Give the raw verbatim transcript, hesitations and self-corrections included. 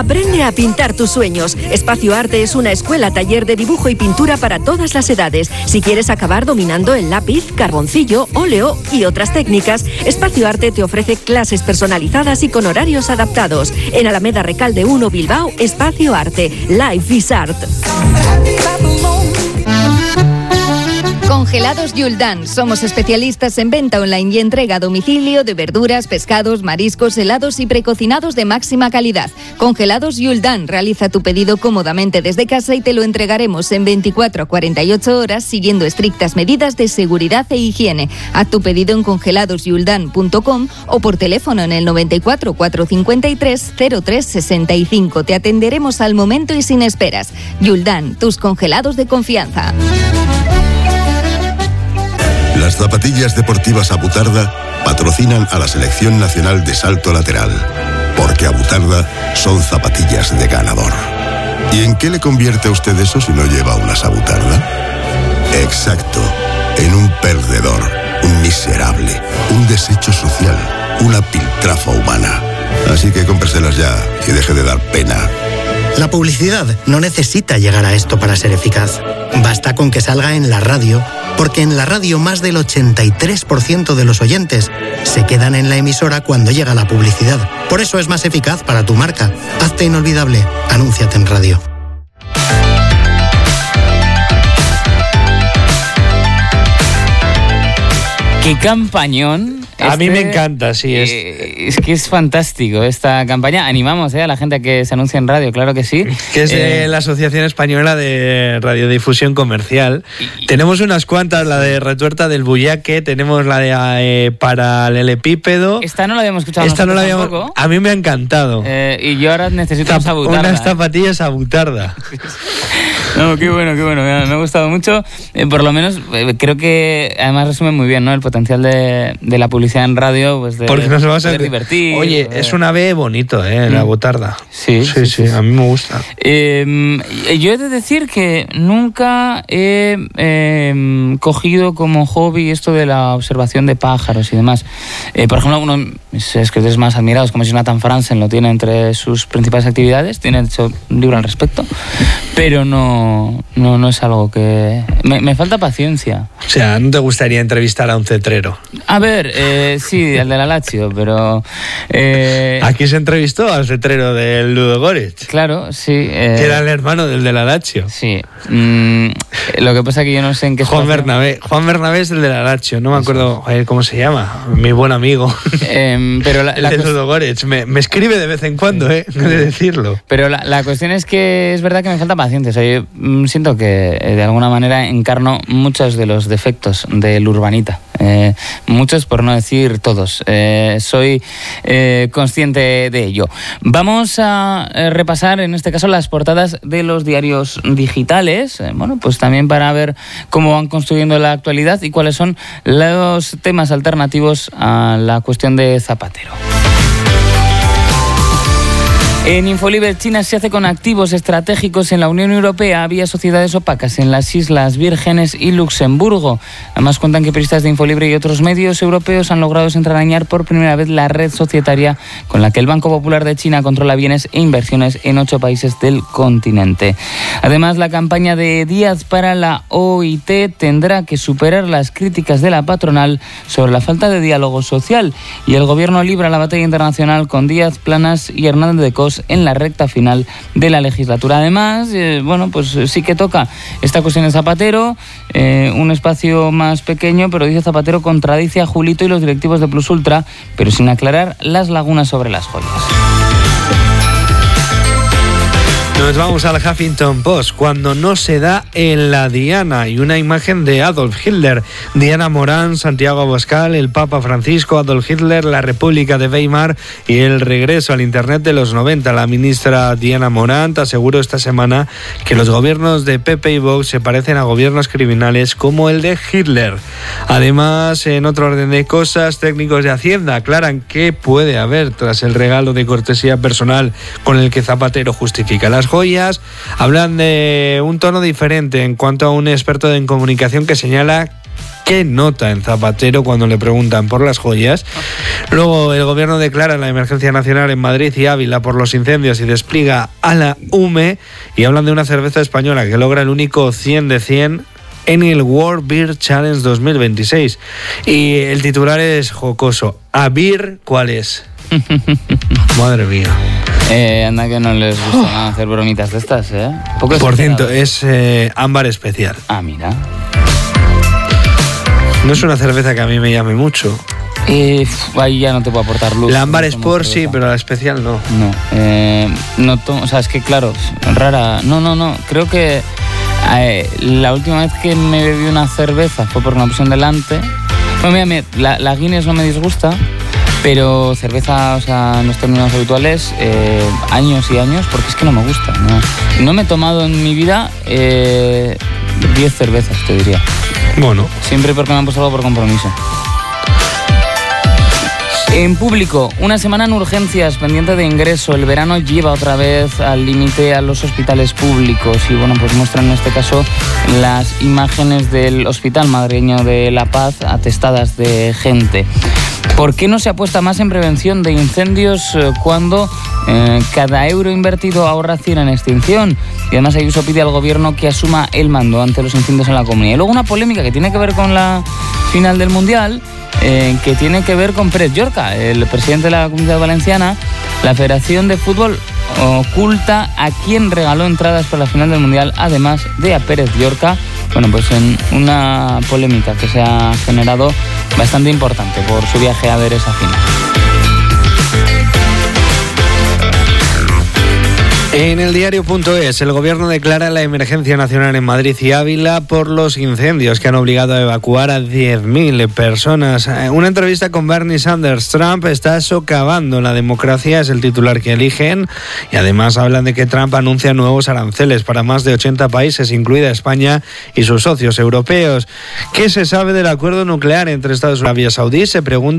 Aprende a pintar tus sueños. Espacio Arte es una escuela taller de dibujo y pintura para todas las edades. Si quieres acabar dominando el lápiz, carboncillo, óleo y otras técnicas, Espacio Arte te ofrece clases personalizadas y con horarios adaptados. En Alameda Recalde uno, Bilbao, Espacio Arte. Life is Art. Congelados Yuldan. Somos especialistas en venta online y entrega a domicilio de verduras, pescados, mariscos, helados y precocinados de máxima calidad. Congelados Yuldan. Realiza tu pedido cómodamente desde casa y te lo entregaremos en veinticuatro a cuarenta y ocho horas siguiendo estrictas medidas de seguridad e higiene. Haz tu pedido en congelados yuldan punto com o por teléfono en el noventa y cuatro, cuatrocientos cincuenta y tres, cero tres sesenta y cinco. Te atenderemos al momento y sin esperas. Yuldan, tus congelados de confianza. Las zapatillas deportivas Abutarda patrocinan a la Selección Nacional de Salto Lateral, porque Abutarda son zapatillas de ganador. ¿Y en qué le convierte a usted eso si no lleva unas Abutarda? Exacto, en un perdedor, un miserable, un desecho social, una piltrafa humana. Así que cómpreselas ya y deje de dar pena. La publicidad no necesita llegar a esto para ser eficaz. Basta con que salga en la radio, porque en la radio más del ochenta y tres por ciento de los oyentes se quedan en la emisora cuando llega la publicidad. Por eso es más eficaz para tu marca. Hazte inolvidable. Anúnciate en radio. ¡Qué campañón! A este, mí me encanta, sí. Es... Eh, es que es fantástico esta campaña. Animamos eh, a la gente a que se anuncie en radio, claro que sí. Que es de eh, la Asociación Española de Radiodifusión Comercial. Y... Tenemos unas cuantas, la de Retuerta del Bullaque, tenemos la de eh, Paralelepípedo. Esta no la habíamos escuchado Esta no la habíamos... tampoco. A mí me ha encantado. Eh, y yo ahora necesito Zap... unas Abutarda. Unas zapatillas Abutarda. No, qué bueno, qué bueno. Me ha, me ha gustado mucho. Eh, por lo menos eh, creo que además resume muy bien, ¿no? El potencial de, de la publicidad en radio, pues de, porque nos vas a divertir. Oye, de... es una B bonito, ¿eh? La Abutarda. Sí sí, sí, sí, sí, a mí me gusta. Eh, yo he de decir que nunca he eh, cogido como hobby esto de la observación de pájaros y demás. Eh, por ejemplo, uno de mis escritores más admirados, como Jonathan Franzen, lo tiene entre sus principales actividades. Tiene hecho un libro al respecto, pero no, no, no es algo que... Me, me falta paciencia. O sea, ¿no te gustaría entrevistar a un cetrero? A ver, eh, sí, el de la Lazio, pero... Eh, Aquí se entrevistó al cetrero del Ludogorets. Claro, sí. Eh, que era el hermano del de la Lazio. Sí. Mm, lo que pasa es que yo no sé en qué... Juan espacio... Bernabé. Juan Bernabé es el de la Lazio, no me acuerdo joder, cómo se llama. Mi buen amigo. Eh, pero la, el la de cuest... Ludogorets. Me, me escribe de vez en cuando, ¿eh? He de decirlo. Pero la, la cuestión es que es verdad que me falta paciencia. O sea, yo mm, siento que eh, de alguna manera encarno muchos de los defectos del urbanita. Eh, muchos, por no decir todos. Eh, soy eh, consciente de ello. Vamos a eh, repasar en este caso las portadas de los diarios digitales, eh, bueno, pues también para ver cómo van construyendo la actualidad y cuáles son los temas alternativos a la cuestión de Zapatero. En Infolibre, China se hace con activos estratégicos en la Unión Europea vía sociedades opacas en las Islas Vírgenes y Luxemburgo. Además cuentan que periodistas de Infolibre y otros medios europeos han logrado desentrañar por primera vez la red societaria con la que el Banco Popular de China controla bienes e inversiones en ocho países del continente. Además, la campaña de Díaz para la O I T tendrá que superar las críticas de la patronal sobre la falta de diálogo social y el gobierno libra la batalla internacional con Díaz, Planas y Hernández de Cos en la recta final de la legislatura. Además, eh, bueno, pues sí que toca esta cuestión de Zapatero, eh, un espacio más pequeño, pero dice Zapatero contradice a Julito y los directivos de Plus Ultra, pero sin aclarar las lagunas sobre las joyas. Nos vamos al Huffington Post, cuando no se da en la Diana, y una imagen de Adolf Hitler, Diana Morán, Santiago Abascal, el Papa Francisco, Adolf Hitler, la República de Weimar y el regreso al Internet de los noventa. La ministra Diana Morán aseguró esta semana que los gobiernos de P P y Vox se parecen a gobiernos criminales como el de Hitler. Además, en otro orden de cosas, técnicos de Hacienda aclaran qué puede haber tras el regalo de cortesía personal con el que Zapatero justifica las joyas. Hablan de un tono diferente en cuanto a un experto en comunicación que señala ¿Qué nota en Zapatero cuando le preguntan por las joyas? Luego el gobierno declara la emergencia nacional en Madrid y Ávila por los incendios y despliega a la U M E, y hablan de una cerveza española que logra el único cien de cien en el World Beer Challenge dos mil veintiséis. Y el titular es jocoso. ¿A beer cuál es? Madre mía. Eh, anda que no les gusta nada hacer bromitas de estas, ¿eh? Poco Por ciento, es eh, ámbar especial. Ah, mira. No es una cerveza que a mí me llame mucho. Eh, ahí ya no te puedo aportar luz. La ámbar no Sport sí, pero la especial no. No, eh, no tomo, o sea, es que claro, rara. No, no, no, creo que eh, la última vez que me bebí una cerveza fue por una opción delante. Bueno, mira, mira la, la Guinness no me disgusta, pero cerveza, o sea, en los términos habituales, eh, años y años, porque es que no me gusta. No, no me he tomado en mi vida eh, diez cervezas, te diría. Bueno. Siempre porque me han puesto algo por compromiso. En público, una semana en urgencias, pendiente de ingreso. El verano lleva otra vez al límite a los hospitales públicos y bueno, pues muestran en este caso las imágenes del Hospital Madrileño de La Paz atestadas de gente. ¿Por qué no se apuesta más en prevención de incendios cuando eh, cada euro invertido ahorra cien en extinción? Y además Ayuso pide al gobierno que asuma el mando ante los incendios en la comunidad. Y luego una polémica que tiene que ver con la final del Mundial, eh, que tiene que ver con Pérez Llorca, el presidente de la Comunidad Valenciana. La Federación de Fútbol oculta a quien regaló entradas para la final del Mundial, además de a Pérez Llorca. Bueno, pues en una polémica que se ha generado bastante importante por su viaje a ver esa final. En el diario punto es, el gobierno declara la emergencia nacional en Madrid y Ávila por los incendios que han obligado a evacuar a diez mil personas. Una entrevista con Bernie Sanders. Trump está socavando la democracia, es el titular que eligen, y además hablan de que Trump anuncia nuevos aranceles para más de ochenta países, incluida España y sus socios europeos. ¿Qué se sabe del acuerdo nuclear entre Estados Unidos y Arabia Saudí? Se pregunta